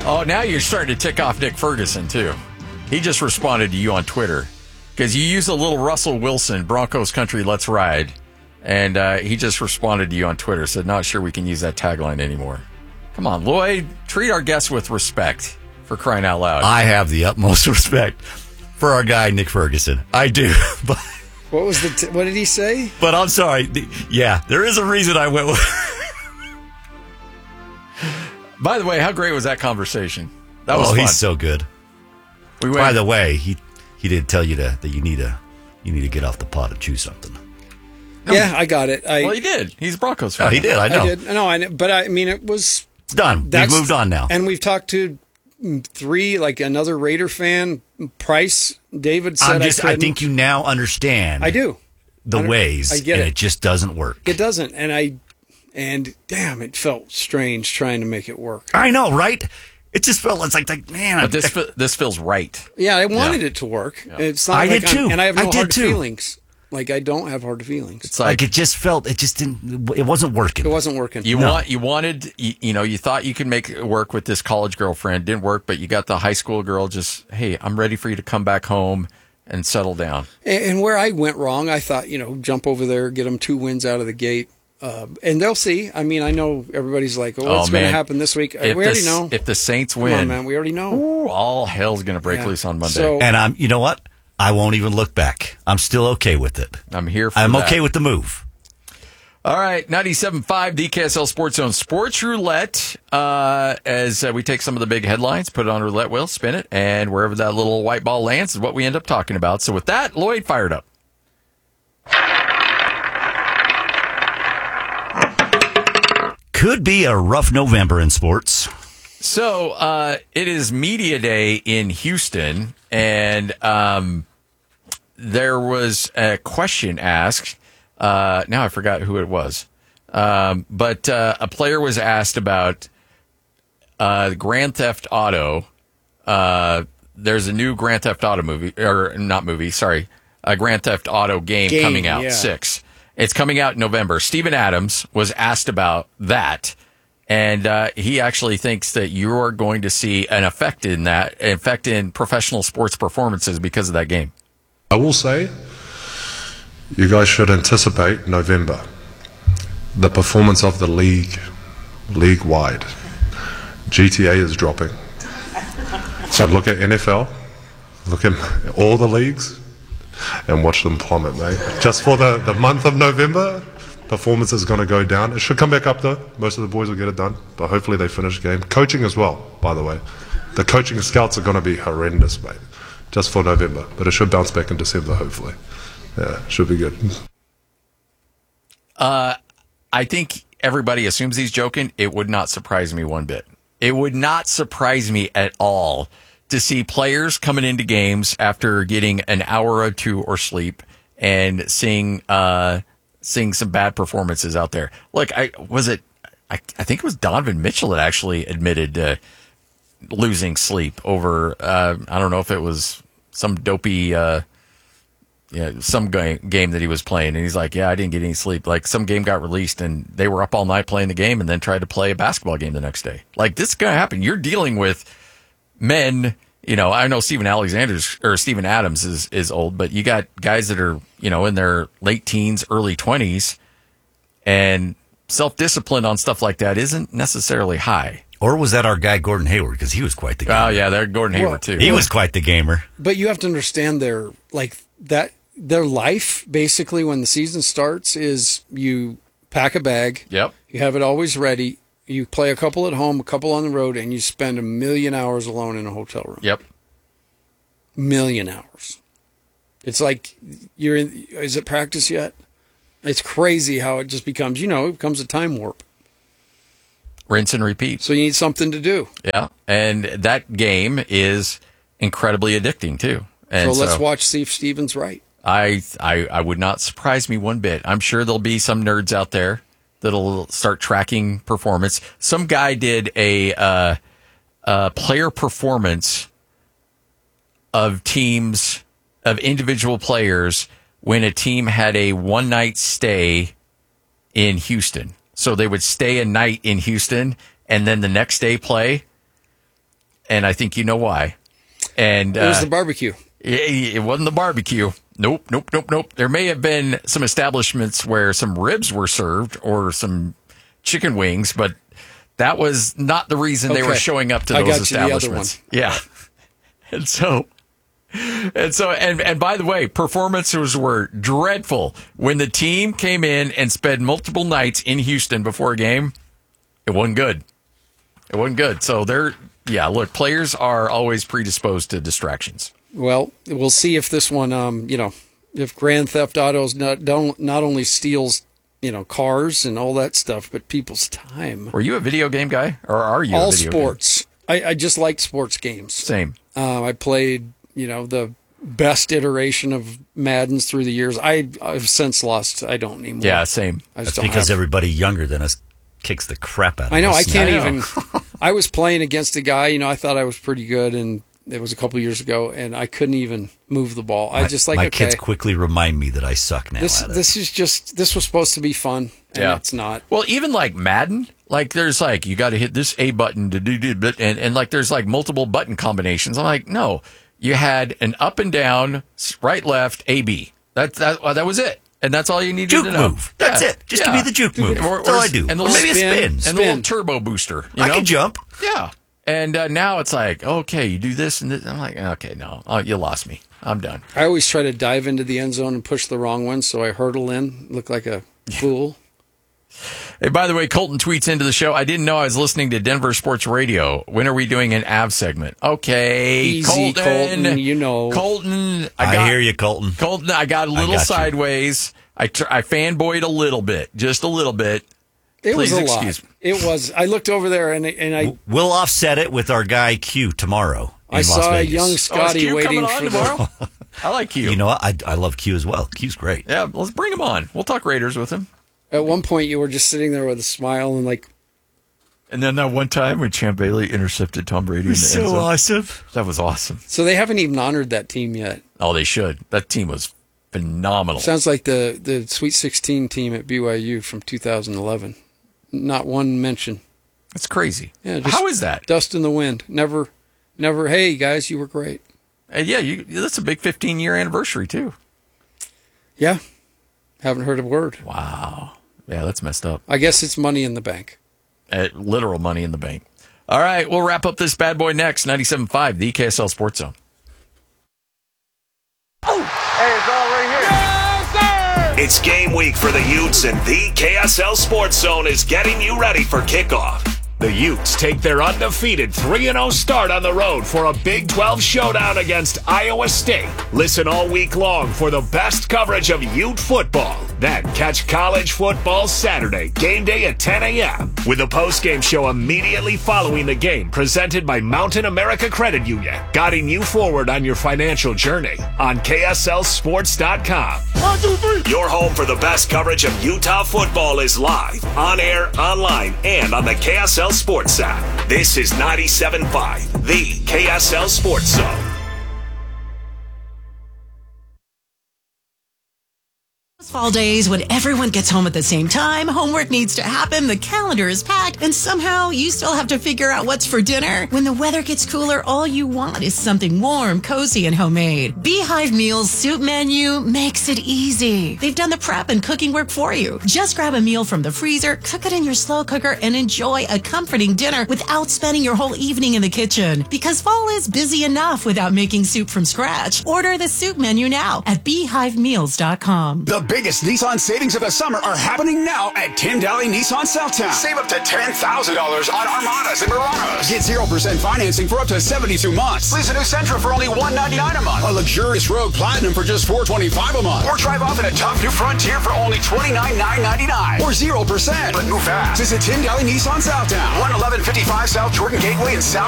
Oh, now you're starting to tick off Nick Ferguson, too. He just responded to you on Twitter because you use a little Russell Wilson, Broncos Country, Let's Ride. And he just responded to you on Twitter, said, not sure we can use that tagline anymore. Come on, Lloyd, treat our guests with respect, for crying out loud. I have the utmost respect for our guy, Nick Ferguson. I do. But What did he say? But I'm sorry. Yeah, there is a reason I went with... By the way, how great was that conversation? That was fun. He's so good. By the way, he did tell you that you need to get off the pot and choose something. No. Yeah, I got it. Well, he did. He's a Broncos fan. Oh, he did. I know. I know. But I mean, it was... It's done. We've moved on now. And we've talked to another Raider fan, Price. David said I think you now understand. I do. The ways. I get it. It just doesn't work. It doesn't. And damn, it felt strange trying to make it work. I know, right? It just felt like man. But this feels right. Yeah, I wanted it to work. Yeah. It's not. I did too. And I have no hard feelings. Like, I don't have hard feelings. It's like it just didn't. It wasn't working. It wasn't working. You wanted. You thought you could make it work with this college girlfriend. Didn't work, but you got the high school girl. Just, hey, I'm ready for you to come back home and settle down. And where I went wrong, I thought, jump over there, get them 2 wins out of the gate. And they'll see. I mean, I know everybody's like, what's going to happen this week? We already know. If the Saints win, come on, man, we already know. Ooh, all hell's going to break loose on Monday. And you know what? I won't even look back. I'm still okay with it. I'm here for I'm that. okay with the move. All right, 97.5 DKSL Sports Zone Sports Roulette. As we take some of the big headlines, put it on roulette wheel, spin it, and wherever that little white ball lands is what we end up talking about. So with that, Lloyd, fired up. Could be a rough November in sports. So it is Media Day in Houston, and there was a question asked. Now I forgot who it was. But a player was asked about Grand Theft Auto. There's a new Grand Theft Auto movie, or not movie, sorry, a Grand Theft Auto game coming out, 6. It's coming out in November. Steven Adams was asked about that, and he actually thinks that you're going to see an effect in professional sports performances because of that game. I will say, you guys should anticipate November, the performance of the league-wide. GTA is dropping. So look at NFL, look at all the leagues, and watch them plummet, mate. Just for the month of November, performance is going to go down. It should come back up, though. Most of the boys will get it done, but hopefully they finish the game. Coaching as well, by the way. The coaching scouts are going to be horrendous, mate, just for November. But it should bounce back in December, hopefully. Yeah, should be good. I think everybody assumes he's joking. It would not surprise me one bit. It would not surprise me at all to see players coming into games after getting an hour or two or sleep and seeing some bad performances out there. Look, I think it was Donovan Mitchell that actually admitted losing sleep over. I don't know if it was some dopey. Some game that he was playing, and he's like, I didn't get any sleep. Like, some game got released, and they were up all night playing the game and then tried to play a basketball game the next day. Like, this is going to happen. You're dealing with men, I know Steven Adams is old, but you got guys that are, in their late teens, early 20s, and self-discipline on stuff like that isn't necessarily high. Or was that our guy, Gordon Hayward? Because he was quite the gamer. Oh, yeah, they're Gordon Hayward, too. He was quite the gamer. But you have to understand their life, basically, when the season starts, is you pack a bag. Yep. You have it always ready. You play a couple at home, a couple on the road, and you spend 1,000,000 hours alone in a hotel room. Yep. 1,000,000 hours. It's like is it practice yet? It's crazy how it just becomes, it becomes a time warp. Rinse and repeat. So you need something to do. Yeah. And that game is incredibly addicting, too. And so let's watch, see if Steven's right. I would not surprise me one bit. I'm sure there'll be some nerds out there that'll start tracking performance. Some guy did a player performance of teams, of individual players when a team had a one-night stay in Houston. So they would stay a night in Houston and then the next day play. and I think you know why. And It was the barbecue. it wasn't the barbecue. Nope. There may have been some establishments where some ribs were served or some chicken wings, but that was not the reason they were showing up to those establishments. Yeah. And by the way, performances were dreadful. When the team came in and spent multiple nights in Houston before a game, it wasn't good. So look, players are always predisposed to distractions. Well, we'll see if this one, if Grand Theft Autos not only steals, cars and all that stuff, but people's time. Were you a video game guy, or are you all a video sports? I just liked sports games. Same. I played, the best iteration of Maddens through the years. I've since lost. I don't anymore. Yeah, same. That's because everybody younger than us kicks the crap out of us. I know. I can't even. I was playing against a guy. I thought I was pretty good, and it was a couple years ago, and I couldn't even move the ball. My kids quickly remind me that I suck now. This was supposed to be fun, and it's not. Well, even like Madden, like there's like you got to hit this A button to do, and like there's like multiple button combinations. I'm like, no, you had an up and down, right, left, A, B. That was it. And that's all you needed juke to know. Move. That's it. Just give me the juke move. That's all I do. And or maybe a spin. And the little turbo booster. I can jump. Yeah. And now it's like, okay, you do this and this. I'm like, okay, no. Oh, you lost me. I'm done. I always try to dive into the end zone and push the wrong one, so I hurdle in, look like a fool. Hey, by the way, Colton tweets into the show, I didn't know I was listening to Denver Sports Radio. When are we doing an Av segment? Okay, easy, Colton, Colton. I hear you, Colton. Colton, I got a little sideways. I fanboyed a little bit, just a little bit. It Please was a excuse lot. It was. I looked over there and I. We'll offset it with our guy Q tomorrow. I saw a young Scotty waiting for tomorrow. I like Q. You know what? I love Q as well. Q's great. Yeah, let's bring him on. We'll talk Raiders with him. At one point, you were just sitting there with a smile and like. And then that one time when Champ Bailey intercepted Tom Brady in the end zone. So awesome. That was awesome. So they haven't even honored that team yet. Oh, they should. That team was phenomenal. Sounds like the Sweet 16 team at BYU from 2011. Not one mention. That's crazy. Yeah, how is that? Dust in the wind. Never. Hey guys, you were great. And that's a big 15-year anniversary too. Yeah, haven't heard a word. Wow. Yeah, that's messed up. I guess it's money in the bank. Literal money in the bank. All right, we'll wrap up this bad boy next. 97.5, the KSL Sports Zone. Hey, it's all right here. Yes, sir! It's game week for the Utes, and the KSL Sports Zone is getting you ready for kickoff. The Utes take their undefeated 3-0 start on the road for a Big 12 showdown against Iowa State. Listen all week long for the best coverage of Ute football. Then catch college football Saturday, game day at 10 a.m. with a post-game show immediately following the game presented by Mountain America Credit Union, guiding you forward on your financial journey on KSLSports.com. 1, 2, 3. Your home for the best coverage of Utah football is live, on air, online, and on the KSL Sports app. This is 97.5, the KSL Sports Zone. Fall days when everyone gets home at the same time, homework needs to happen, the calendar is packed, and somehow you still have to figure out what's for dinner. When the weather gets cooler, all you want is something warm, cozy, and homemade. Beehive Meals Soup Menu makes it easy. They've done the prep and cooking work for you. Just grab a meal from the freezer, cook it in your slow cooker, and enjoy a comforting dinner without spending your whole evening in the kitchen. Because fall is busy enough without making soup from scratch. Order the soup menu now at beehivemeals.com. The biggest Nissan savings of the summer are happening now at Tim Daly Nissan Southtown. Save up to $10,000 on Armadas and Muranos. Get 0% financing for up to 72 months. Lease a new Sentra for only $199 a month. A luxurious Rogue Platinum for just $425 a month. Or drive off in a tough new Frontier for only $29,999. Or 0%. But move fast. Visit Tim Daly Nissan Southtown. 11155 South Jordan Gateway in South